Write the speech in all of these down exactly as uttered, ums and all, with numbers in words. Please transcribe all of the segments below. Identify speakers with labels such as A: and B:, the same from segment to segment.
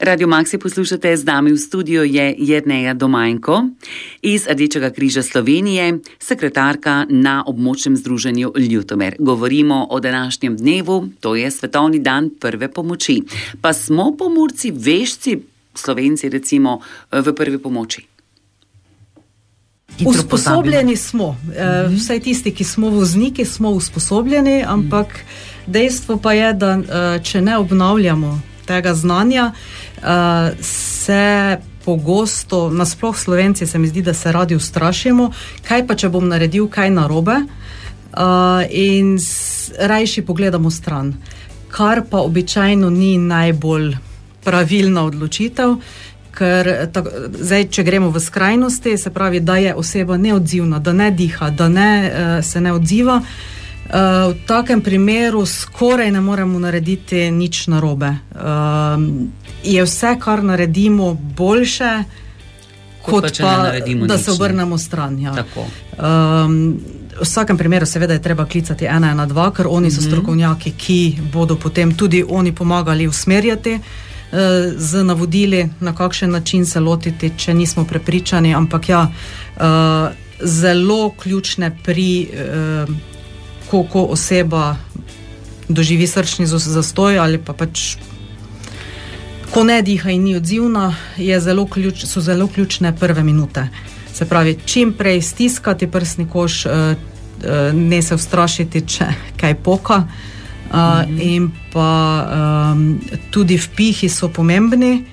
A: Radio Maxi poslušate, z nami v studiu je Jerneja Domajnko iz Rdečega križa Slovenije, sekretarka na območnem združenju Ljutomer. Govorimo o današnjem dnevu, to je Svetovni dan prve pomoči. Pa smo Pomurci vešci, Slovenci recimo, v prvi pomoči?
B: Usposobljeni smo, vsaj tisti, ki smo vozniki, smo usposobljeni, ampak dejstvo pa je, da če ne obnavljamo tega znanja, se pogosto, nasploh Slovenci se mi zdi, da se radi ustrašimo, kaj pa če bom naredil kaj narobe, in rajši pogledamo stran, kar pa običajno ni najbolj pravilna odločitev, ker tak, zdaj, če gremo v skrajnosti, se pravi, da je oseba neodzivna, da ne diha, da ne, se ne odziva, v takem primeru skoraj ne moremo narediti nič narobe. Je vse, kar naredimo, boljše, kot, kot pa, pa da se obrnemo stran. Ja.
A: Tako.
B: V vsakem primeru seveda je treba klicati ena ena dva, ker oni so strokovnjaki, ki bodo potem tudi oni pomagali usmerjati z navodili, na kakšen način se lotiti, če nismo prepričani, ampak ja, zelo ključne pri, ko, ko oseba doživi srčni zastoj ali pa pač ko ne diha in ni odzivna, je zelo ključ, so zelo ključne prve minute. Se pravi, čim prej stiskati prsni koš, ne se ustrašiti, če kaj poka. Uh, mm-hmm. In pa um, tudi vpihi so pomembni,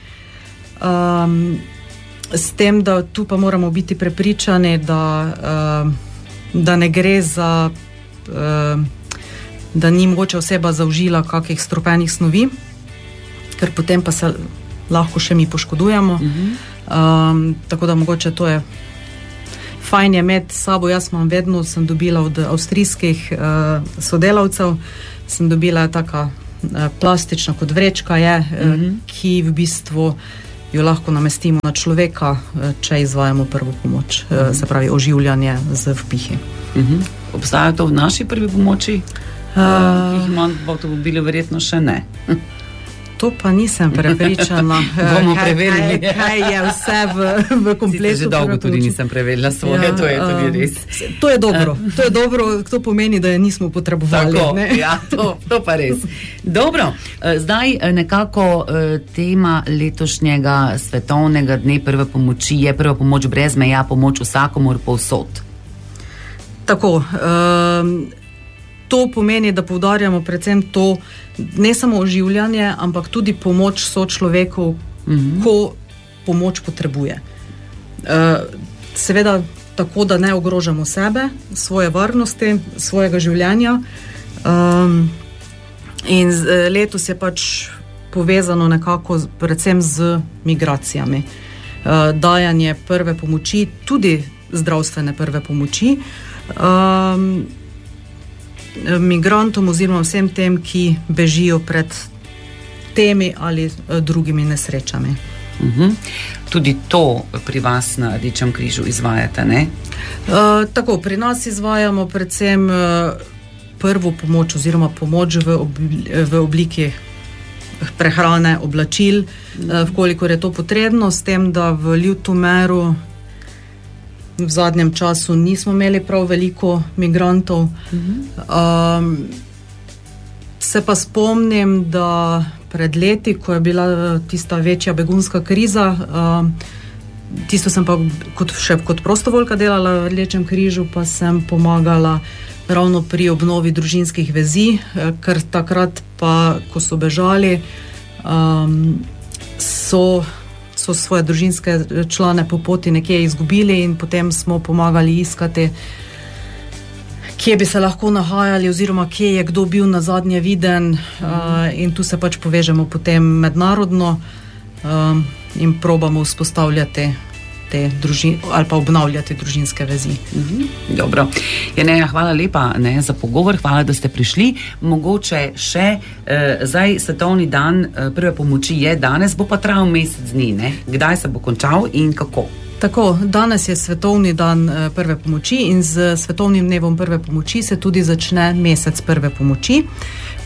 B: um, s tem, da tu pa moramo biti prepričani, da, uh, da ne gre za, uh, da ni mogoče oseba zaužila kakih strupenih snovi, ker potem pa se lahko še mi poškodujemo. Mm-hmm. Um, tako da mogoče to je fajn je imeti sabo. Jaz imam vedno, sem dobila od avstrijskih uh, sodelavcev, sem dobila taka uh, plastična kot vrečka je, mm-hmm. uh, ki v bistvu jo lahko namestimo na človeka, uh, če izvajamo prvo pomoč, mm-hmm. uh, se pravi oživljanje z vpihi.
A: Mm-hmm. Obstaja to v naši prvi pomoči? Uh, uh, jih imam v avtomobilu verjetno še ne.
B: To pa nisem prepričana,
A: bomo preverili,
B: kaj, kaj je vse v, v kompletu.
A: Sicer že dolgo tudi nisem preverila svoje, ja, to je tudi res.
B: Um, to je dobro, to je dobro, to pomeni, da je nismo potrebovali.
A: Tako,
B: ne?
A: Ja, to, to pa res. Dobro, zdaj nekako tema letošnjega svetovnega dne prve pomoči je prva pomoč brez meja, pomoč vsakomur povsod.
B: Tako, um, to pomeni, da poudarjamo predvsem to, ne samo oživljanje, ampak tudi pomoč sočloveku, mm-hmm. ko pomoč potrebuje. Seveda tako, da ne ogrožamo sebe, svoje varnosti, svojega življenja. In letos je pač povezano nekako predvsem z migracijami. Dajanje prve pomoči, tudi zdravstvene prve pomoči, migrantom oziroma vsem tem, ki bežijo pred temi ali drugimi nesrečami.
A: Uh-huh. Tudi to pri vas na Rdečem križu izvajate, ne?
B: Uh, tako, pri nas izvajamo predvsem uh, prvo pomoč oziroma pomoč v, obli, v obliki prehrane, oblačil, uh-huh. uh, vkolikor je to potrebno, s tem, da v Ljutomeru v zadnjem času nismo imeli prav veliko migrantov. Mm-hmm. Um, se pa spomnim, da pred leti, ko je bila tista večja begunska kriza, um, tisto sem pa kot, še kot prostovoljka delala v Rdečem križu, pa sem pomagala ravno pri obnovi družinskih vezi, ker takrat pa, ko so bežali, um, so so svoje družinske člane po poti nekje izgubili in potem smo pomagali iskati, kje bi se lahko nahajali oziroma kje je kdo bil nazadnje viden, mm. uh, in tu se pač povežemo potem mednarodno um, in probamo vzpostavljati te družin, ali pa obnavljati družinske vezi.
A: Mm-hmm. Dobro. Jerneja, hvala lepa ne, za pogovor, hvala, da ste prišli. Mogoče še eh, zdaj svetovni dan eh, prve pomoči je danes, bo pa trajal mesec dni, ne? Kdaj se bo končal in kako?
B: Tako, danes je svetovni dan eh, prve pomoči in z svetovnim dnevom prve pomoči se tudi začne mesec prve pomoči,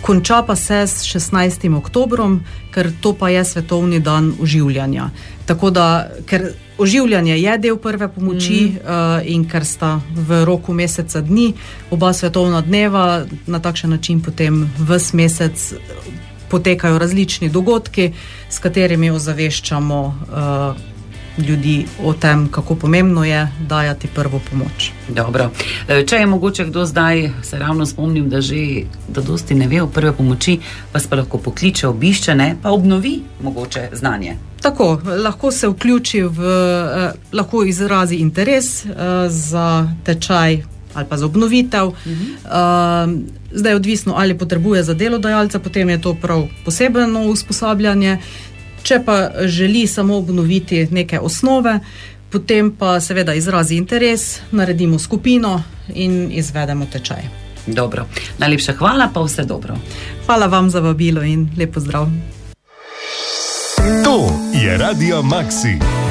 B: konča pa se s šestnajstim oktobrom, ker to pa je svetovni dan oživljanja. Tako da, ker oživljanje je del prve pomoči mm. uh, in ker sta v roku meseca dni oba svetovna dneva, na takšen način potem ves mesec potekajo različni dogodki, s katerimi ozaveščamo uh, ljudi o tem, kako pomembno je dajati prvo pomoč.
A: Dobro. Če je mogoče kdo zdaj, se ravno spomnim, da že da dosti ne ve o prve pomoči, vas pa lahko pokliče, obišče, ne, pa obnovi mogoče znanje.
B: Tako, lahko se vključi v, eh, lahko izrazi interes eh, za tečaj ali pa za obnovitev. Mhm. Uh, zdaj je odvisno, ali potrebuje za delodajalca, potem je to prav posebno usposabljanje. Če pa želi samo obnoviti neke osnove, potem pa seveda izrazi interes, naredimo skupino in izvedemo tečaj.
A: Dobro. Najlepša hvala, pa vse dobro.
B: Hvala vam za vabilo in lep pozdrav.
C: To je Radio Maxi.